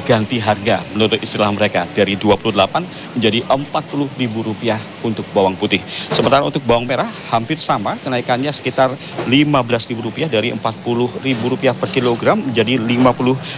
ganti harga menurut istilah mereka dari Rp28 menjadi Rp40.000 untuk bawang putih. Sementara untuk bawang merah hampir sama, kenaikannya sekitar Rp15.000 dari Rp40.000 per kilogram menjadi